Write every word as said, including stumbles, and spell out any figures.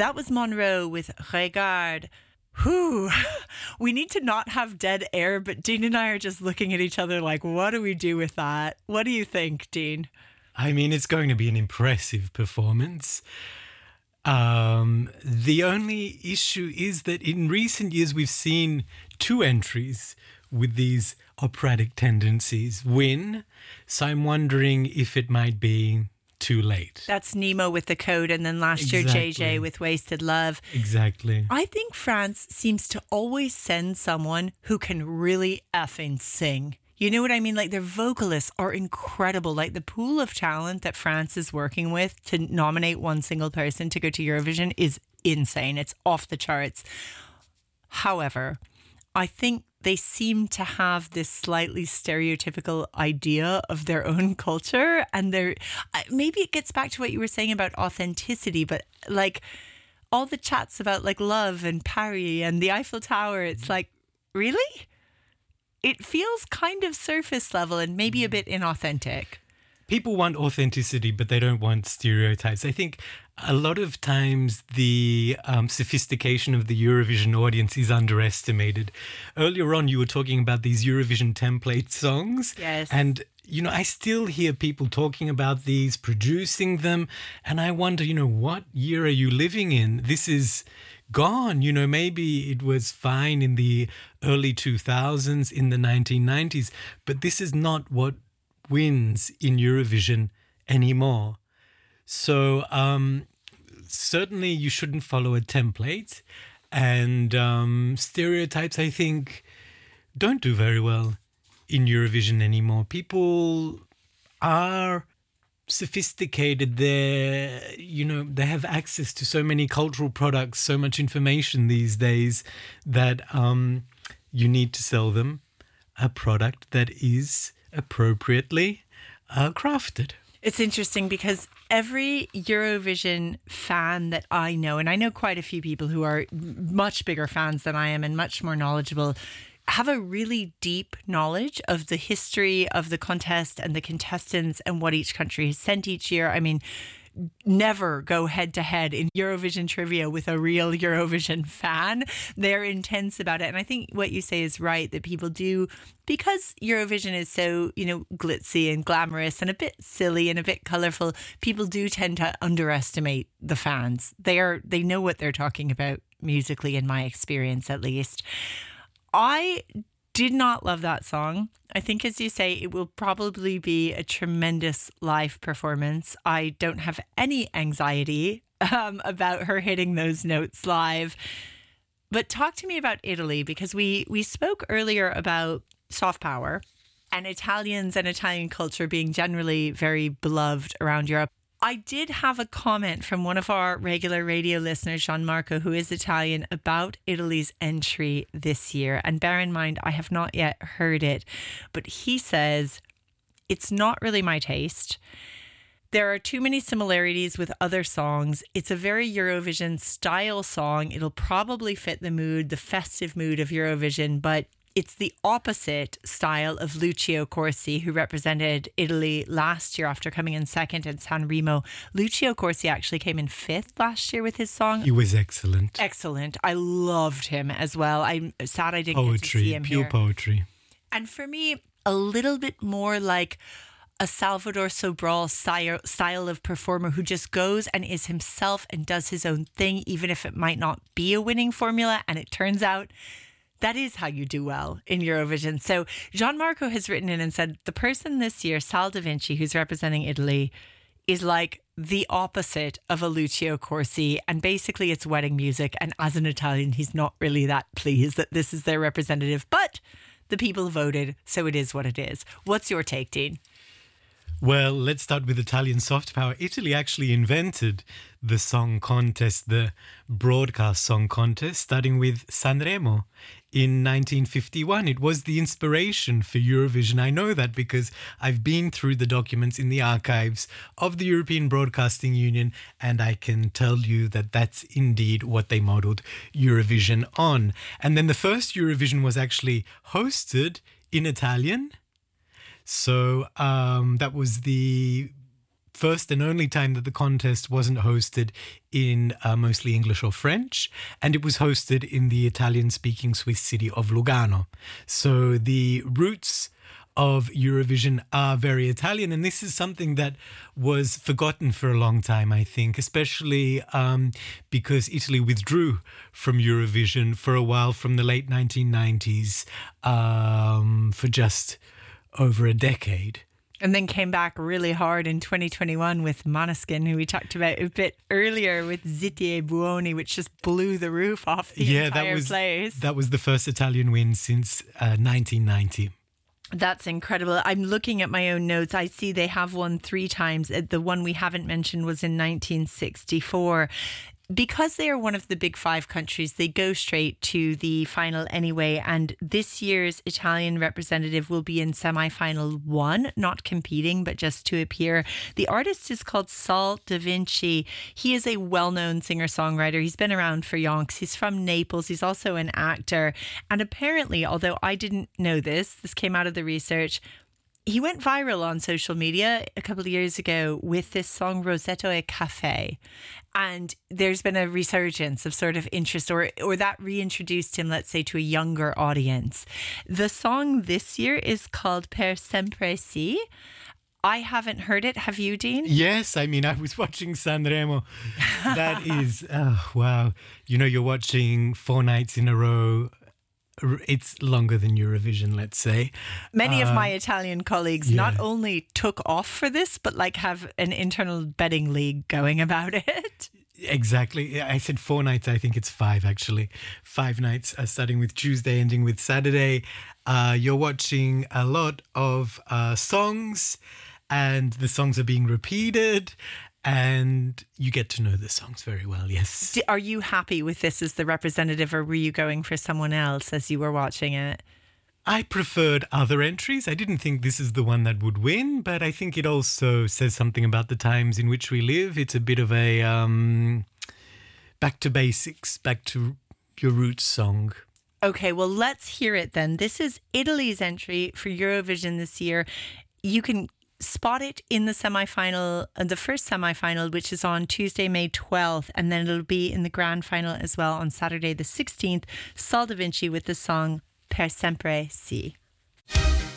That was Monroe with Regarde. Whew. We need to not have dead air, but Dean and I are just looking at each other like, what do we do with that? What do you think, Dean? I mean, it's going to be an impressive performance. Um, the only issue is that in recent years we've seen two entries with these operatic tendencies win. So I'm wondering if it might be too late. That's Nemo with The Code, and then last exactly. year J J with Wasted Love. Exactly. I think France seems to always send someone who can really effing sing. You know what I mean? Like, their vocalists are incredible. Like, the pool of talent that France is working with to nominate one single person to go to Eurovision is insane. It's off the charts. However, I think they seem to have this slightly stereotypical idea of their own culture. And they're, maybe it gets back to what you were saying about authenticity, but like all the chats about like love and Paris and the Eiffel Tower, it's like, really? It feels kind of surface level and maybe a bit inauthentic. People want authenticity, but they don't want stereotypes. I think a lot of times the um, sophistication of the Eurovision audience is underestimated. Earlier on, you were talking about these Eurovision template songs. Yes. And, you know, I still hear people talking about these, producing them. And I wonder, you know, what year are you living in? This is gone. You know, maybe it was fine in the early two thousands, in the nineteen nineties, but this is not what wins in Eurovision anymore. So um, certainly you shouldn't follow a template, and um, stereotypes, I think, don't do very well in Eurovision anymore. People are sophisticated. They're, you know, they have access to so many cultural products, so much information these days that um, you need to sell them a product that is appropriately uh, crafted. It's interesting because every Eurovision fan that I know, and I know quite a few people who are much bigger fans than I am and much more knowledgeable, have a really deep knowledge of the history of the contest and the contestants and what each country has sent each year. I mean, never go head to head in Eurovision trivia with a real Eurovision fan. They're intense about it. And I think what you say is right, that people do, because Eurovision is so, you know, glitzy and glamorous and a bit silly and a bit colourful, people do tend to underestimate the fans. They are, they know what they're talking about musically, in my experience at least. I did not love that song. I think, as you say, it will probably be a tremendous live performance. I don't have any anxiety um, about her hitting those notes live. But talk to me about Italy, because we, we spoke earlier about soft power and Italians and Italian culture being generally very beloved around Europe. I did have a comment from one of our regular radio listeners, Gianmarco, who is Italian, about Italy's entry this year. And bear in mind, I have not yet heard it, but he says, it's not really my taste. There are too many similarities with other songs. It's a very Eurovision style song. It'll probably fit the mood, the festive mood of Eurovision, but it's the opposite style of Lucio Corsi, who represented Italy last year after coming in second in Sanremo. Lucio Corsi actually came in fifth last year with his song. He was excellent. Excellent. I loved him as well. I'm sad I didn't poetry, get to see him pure here. Poetry. And for me, a little bit more like a Salvador Sobral style, style of performer who just goes and is himself and does his own thing, even if it might not be a winning formula. And it turns out that is how you do well in Eurovision. So Gianmarco has written in and said, the person this year, Sal Da Vinci, who's representing Italy, is like the opposite of a Lucio Corsi. And basically it's wedding music. And as an Italian, he's not really that pleased that this is their representative. But the people voted, so it is what it is. What's your take, Dean? Well, let's start with Italian soft power. Italy actually invented the song contest, the broadcast song contest, starting with Sanremo in nineteen fifty-one. It was the inspiration for Eurovision. I know that because I've been through the documents in the archives of the European Broadcasting Union, and I can tell you that that's indeed what they modelled Eurovision on. And then the first Eurovision was actually hosted in Italian. So um, that was the first and only time that the contest wasn't hosted in uh, mostly English or French, and it was hosted in the Italian-speaking Swiss city of Lugano. So the roots of Eurovision are very Italian, and this is something that was forgotten for a long time, I think, especially um, because Italy withdrew from Eurovision for a while from the late nineteen nineties um, for just over a decade. And then came back really hard in twenty twenty-one with Måneskin, who we talked about a bit earlier with Zitti e Buoni, which just blew the roof off the yeah, entire that was, place. That was the first Italian win since uh, nineteen ninety. That's incredible. I'm looking at my own notes. I see they have won three times. The one we haven't mentioned was in nineteen sixty-four. Because they are one of the big five countries, they go straight to the final anyway. And this year's Italian representative will be in semi-final one, not competing, but just to appear. The artist is called Sol Da Vinci. He is a well-known singer-songwriter. He's been around for yonks. He's from Naples. He's also an actor. And apparently, although I didn't know this, this came out of the research, he went viral on social media a couple of years ago with this song Rosetto e Caffè. And there's been a resurgence of sort of interest, or or that reintroduced him, let's say, to a younger audience. The song this year is called Per Sempre Sì. I haven't heard it. Have you, Dean? Yes, I mean, I was watching Sanremo. That is, oh, wow. You know, you're watching four nights in a row. It's longer than Eurovision, let's say. Many uh, of my Italian colleagues yeah. not only took off for this, but like have an internal betting league going about it. Exactly. I said four nights. I think it's five, actually. Five nights, uh, starting with Tuesday, ending with Saturday. Uh, you're watching a lot of uh, songs, and the songs are being repeated. And you get to know the songs very well, yes. Are you happy with this as the representative, or were you going for someone else as you were watching it? I preferred other entries. I didn't think this is the one that would win, but I think it also says something about the times in which we live. It's a bit of a um, back to basics, back to your roots song. Okay, well, let's hear it then. This is Italy's entry for Eurovision this year. You can spot it in the semi-final, uh, the first semi-final, which is on Tuesday, May twelfth, and then it'll be in the grand final as well on Saturday the sixteenth. Sol Da Vinci with the song Per Sempre Sì.